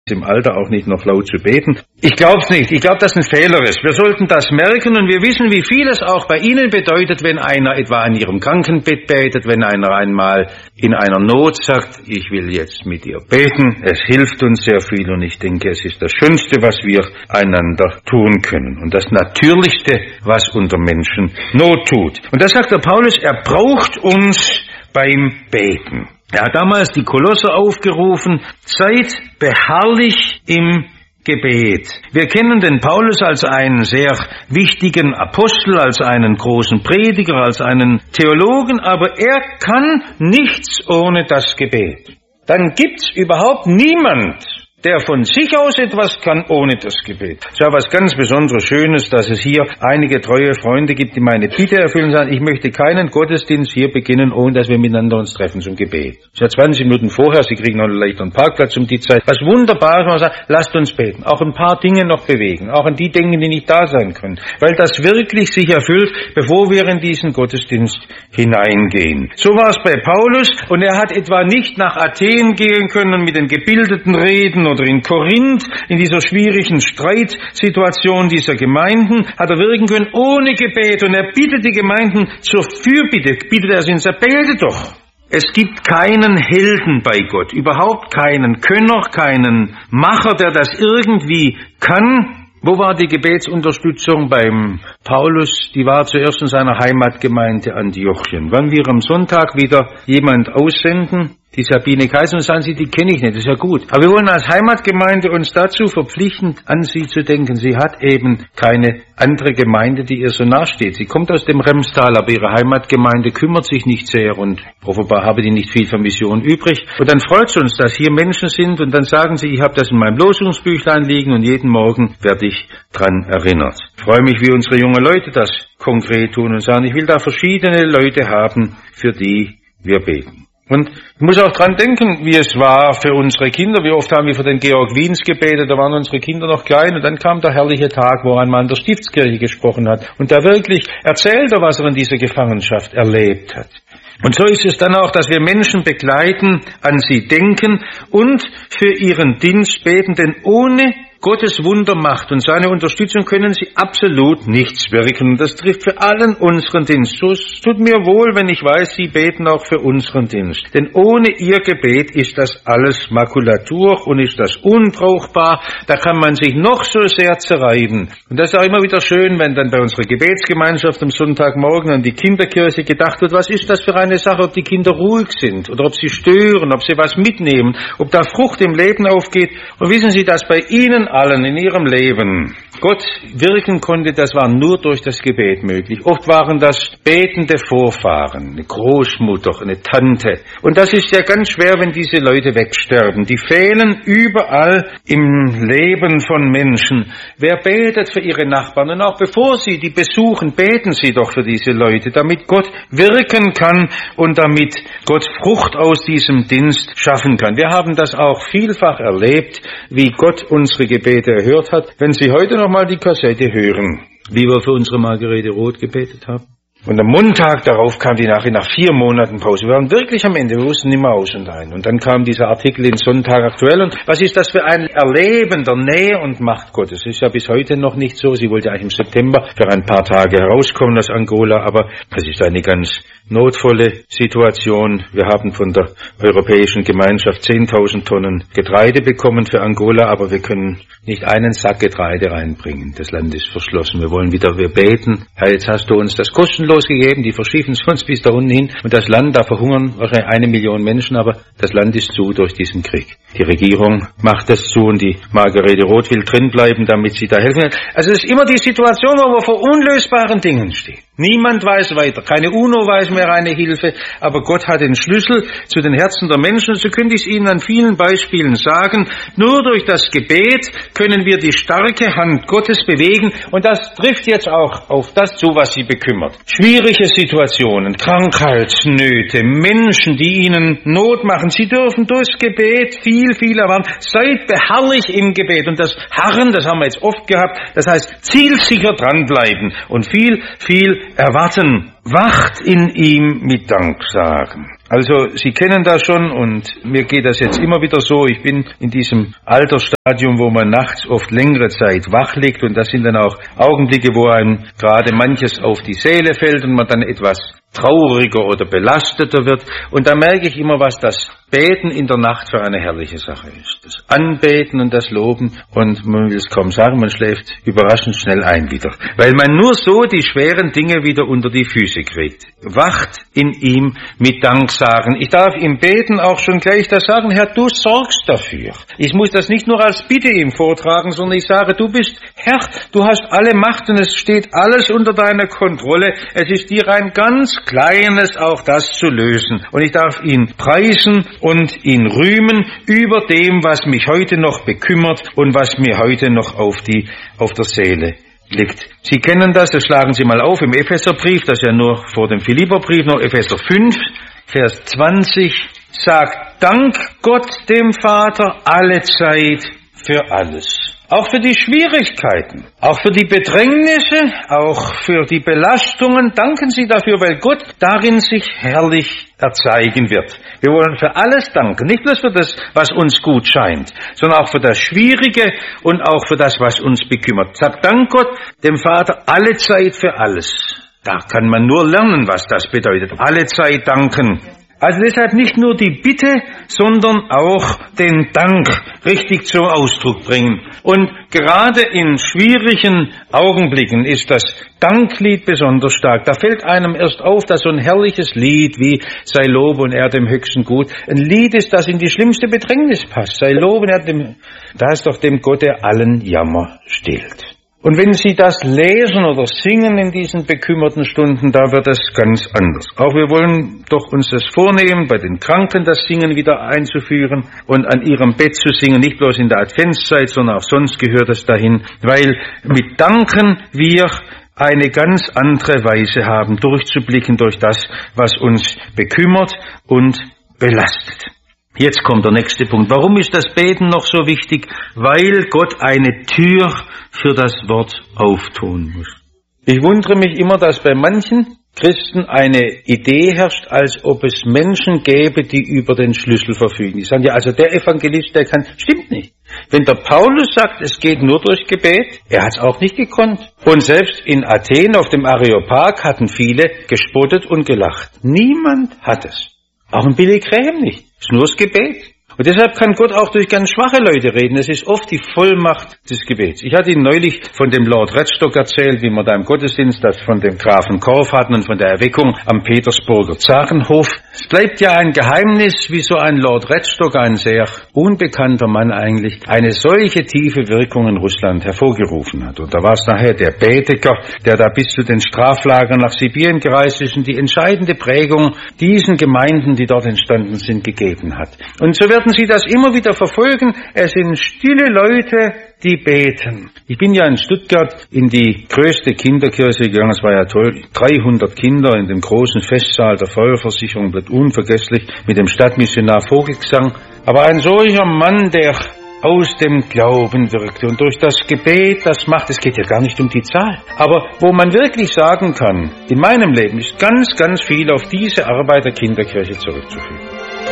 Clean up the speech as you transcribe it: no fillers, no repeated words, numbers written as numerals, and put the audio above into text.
im Alter auch nicht noch laut zu beten. Ich glaube es nicht. Ich glaube, dass ein Fehler ist. Wir sollten das merken und wir wissen, wie viel es auch bei Ihnen bedeutet, wenn einer etwa an Ihrem Krankenbett betet, wenn einer einmal in einer Not sagt, ich will jetzt mit ihr beten. Es hilft uns sehr viel und ich denke, es ist das Schönste, was wir einander tun können und das Natürlichste, was unter Menschen Not tut. Und das sagt der Paulus, er braucht uns beim Beten. Er hat damals die Kolosser aufgerufen, seid beharrlich im Gebet. Wir kennen den Paulus als einen sehr wichtigen Apostel, als einen großen Prediger, als einen Theologen, aber er kann nichts ohne das Gebet. Dann gibt's überhaupt niemand, der von sich aus etwas kann ohne das Gebet. Es ist ja was ganz besonderes Schönes, dass es hier einige treue Freunde gibt, die meine Bitte erfüllen und sagen, ich möchte keinen Gottesdienst hier beginnen, ohne dass wir miteinander uns treffen zum Gebet. Es ist ja 20 Minuten vorher, Sie kriegen noch einen leichteren Parkplatz um die Zeit. Was wunderbar ist, man sagt, lasst uns beten. Auch ein paar Dinge noch bewegen. Auch an die Dinge, die nicht da sein können. Weil das wirklich sich erfüllt, bevor wir in diesen Gottesdienst hineingehen. So war es bei Paulus und er hat etwa nicht nach Athen gehen können und mit den Gebildeten reden oder in Korinth, in dieser schwierigen Streitsituation dieser Gemeinden, hat er wirken können ohne Gebet und er bittet die Gemeinden zur Fürbitte, bittet er sie und sagt, betet doch. Es gibt keinen Helden bei Gott, überhaupt keinen Könner, keinen Macher, der das irgendwie kann. Wo war die Gebetsunterstützung beim Paulus? Die war zuerst in seiner Heimatgemeinde Antiochien. Wann wir am Sonntag wieder jemand aussenden, die Sabine Kaiser, und sagen Sie, die kenne ich nicht, das ist ja gut. Aber wir wollen als Heimatgemeinde uns dazu verpflichten, an sie zu denken. Sie hat eben keine andere Gemeinde, die ihr so nachsteht. Sie kommt aus dem Remstal, aber ihre Heimatgemeinde kümmert sich nicht sehr und offenbar habe die nicht viel für Mission übrig. Und dann freut es uns, dass hier Menschen sind und dann sagen sie, ich habe das in meinem Losungsbüchlein liegen und jeden Morgen werde ich dran erinnert. Ich freue mich, wie unsere jungen Leute das konkret tun und sagen, ich will da verschiedene Leute haben, für die wir beten. Und ich muss auch dran denken, wie es war für unsere Kinder. Wie oft haben wir für den Georg Wiens gebetet, da waren unsere Kinder noch klein und dann kam der herrliche Tag, wo er einmal in der Stiftskirche gesprochen hat und der wirklich erzählte, was er in dieser Gefangenschaft erlebt hat. Und so ist es dann auch, dass wir Menschen begleiten, an sie denken und für ihren Dienst beten, denn ohne Gottes Wundermacht und seine Unterstützung können sie absolut nichts wirken. Das trifft für allen unseren Dienst. So, es tut mir wohl, wenn ich weiß, Sie beten auch für unseren Dienst. Denn ohne Ihr Gebet ist das alles Makulatur und ist das unbrauchbar. Da kann man sich noch so sehr zerreiben. Und das ist auch immer wieder schön, wenn dann bei unserer Gebetsgemeinschaft am Sonntagmorgen an die Kinderkirche gedacht wird, was ist das für eine Sache, ob die Kinder ruhig sind oder ob sie stören, ob sie was mitnehmen, ob da Frucht im Leben aufgeht. Und wissen Sie, dass bei Ihnen allen in ihrem Leben Gott wirken konnte, das war nur durch das Gebet möglich. Oft waren das betende Vorfahren, eine Großmutter, eine Tante. Und das ist ja ganz schwer, wenn diese Leute wegsterben. Die fehlen überall im Leben von Menschen. Wer betet für ihre Nachbarn? Und auch bevor Sie die besuchen, beten Sie doch für diese Leute, damit Gott wirken kann und damit Gott Frucht aus diesem Dienst schaffen kann. Wir haben das auch vielfach erlebt, wie Gott unsere Gebete erhört hat. Wenn Sie heute noch mal die Kassette hören, wie wir für unsere Margarete Roth gebetet haben. Und am Montag darauf kam die Nachricht nach 4 Monaten Pause. Wir waren wirklich am Ende, wir wussten nicht mehr aus und ein. Und dann kam dieser Artikel in Sonntag aktuell. Und was ist das für ein Erleben der Nähe und Macht Gottes? Das ist ja bis heute noch nicht so. Sie wollte eigentlich im September für ein paar Tage herauskommen aus Angola, aber es ist eine ganz notvolle Situation. Wir haben von der Europäischen Gemeinschaft 10.000 Tonnen Getreide bekommen für Angola, aber wir können nicht einen Sack Getreide reinbringen. Das Land ist verschlossen. Wir beten. Herr, jetzt hast du uns das kostenlos gegeben, die verschiffen es uns bis da unten hin. Und das Land, da verhungern wahrscheinlich 1 Million Menschen, aber das Land ist zu durch diesen Krieg. Die Regierung macht das zu und die Margarete Roth will drinbleiben, damit sie da helfen kann. Also es ist immer die Situation, wo wir vor unlösbaren Dingen stehen. Niemand weiß weiter. Keine UNO weiß mehr eine Hilfe, aber Gott hat den Schlüssel zu den Herzen der Menschen. So könnte ich es Ihnen an vielen Beispielen sagen. Nur durch das Gebet können wir die starke Hand Gottes bewegen und das trifft jetzt auch auf das zu, was Sie bekümmert. Schwierige Situationen, Krankheitsnöte, Menschen, die Ihnen Not machen. Sie dürfen durchs Gebet viel erwarten. Seid beharrlich im Gebet. Und das Harren, das haben wir jetzt oft gehabt, das heißt zielsicher dranbleiben und viel erwarten. Wacht in ihm mit Danksagen. Also Sie kennen das schon und mir geht das jetzt immer wieder so. Ich bin in diesem Altersstadium, wo man nachts oft längere Zeit wach liegt und das sind dann auch Augenblicke, wo einem gerade manches auf die Seele fällt und man dann etwas trauriger oder belasteter wird. Und da merke ich immer, was das Beten in der Nacht für eine herrliche Sache ist. Das Anbeten und das Loben und man will es kaum sagen, man schläft überraschend schnell ein wieder. Weil man nur so die schweren Dinge wieder unter die Füße kriegt. Wacht in ihm mit Danksagen. Ich darf im Beten auch schon gleich das sagen, Herr, du sorgst dafür. Ich muss das nicht nur als Bitte ihm vortragen, sondern ich sage, du bist Herr, du hast alle Macht und es steht alles unter deiner Kontrolle. Es ist dir ein ganz Kleines, auch das zu lösen. Und ich darf ihn preisen und ihn rühmen über dem, was mich heute noch bekümmert und was mir heute noch auf der Seele liegt. Sie kennen das schlagen Sie mal auf im Epheserbrief, das ist ja nur vor dem Philipperbrief, noch Epheser 5, Vers 20, sagt, Dank Gott dem Vater alle Zeit für alles. Auch für die Schwierigkeiten, auch für die Bedrängnisse, auch für die Belastungen, danken Sie dafür, weil Gott darin sich herrlich erzeigen wird. Wir wollen für alles danken, nicht bloß für das, was uns gut scheint, sondern auch für das Schwierige und auch für das, was uns bekümmert. Sagt Dank Gott dem Vater alle Zeit für alles. Da kann man nur lernen, was das bedeutet. Alle Zeit danken. Also deshalb nicht nur die Bitte, sondern auch den Dank richtig zum Ausdruck bringen. Und gerade in schwierigen Augenblicken ist das Danklied besonders stark. Da fällt einem erst auf, dass so ein herrliches Lied wie Sei Lob und Ehre dem Höchsten gut, ein Lied ist, das in die schlimmste Bedrängnis passt. Sei Lob und Ehre dem, da ist doch dem Gott, der allen Jammer stillt. Und wenn Sie das lesen oder singen in diesen bekümmerten Stunden, da wird es ganz anders. Auch wir wollen doch uns das vornehmen, bei den Kranken das Singen wieder einzuführen und an ihrem Bett zu singen, nicht bloß in der Adventszeit, sondern auch sonst gehört es dahin, weil mit Danken wir eine ganz andere Weise haben, durchzublicken durch das, was uns bekümmert und belastet. Jetzt kommt der nächste Punkt. Warum ist das Beten noch so wichtig? Weil Gott eine Tür für das Wort auftun muss. Ich wundere mich immer, dass bei manchen Christen eine Idee herrscht, als ob es Menschen gäbe, die über den Schlüssel verfügen. Die sagen ja, also der Evangelist, der kann, stimmt nicht. Wenn der Paulus sagt, es geht nur durch Gebet, er hat es auch nicht gekonnt. Und selbst in Athen auf dem Areopag hatten viele gespottet und gelacht. Niemand hat es. Auch ein Billy Graham nicht. Es ist nur das Gebet. Und deshalb kann Gott auch durch ganz schwache Leute reden. Es ist oft die Vollmacht des Gebets. Ich hatte Ihnen neulich von dem Lord Redstock erzählt, wie wir da im Gottesdienst das von dem Grafen Korff hatten und von der Erweckung am Petersburger Zarenhof. Es bleibt ja ein Geheimnis, wie so ein Lord Redstock, ein sehr unbekannter Mann eigentlich, eine solche tiefe Wirkung in Russland hervorgerufen hat. Und da war es nachher der Baedeker, der da bis zu den Straflagern nach Sibirien gereist ist und die entscheidende Prägung diesen Gemeinden, die dort entstanden sind, gegeben hat. Und so werden Sie das immer wieder verfolgen. Es sind stille Leute, die beten. Ich bin ja in Stuttgart in die größte Kinderkirche gegangen. Es war ja toll. 300 Kinder in dem großen Festsaal der Feuerversicherung, bleibt unvergesslich, mit dem Stadtmissionar Vogelgesang. Aber ein solcher Mann, der aus dem Glauben wirkte und durch das Gebet das macht, es geht ja gar nicht um die Zahl. Aber wo man wirklich sagen kann, in meinem Leben ist ganz, ganz viel auf diese Arbeit der Kinderkirche zurückzuführen.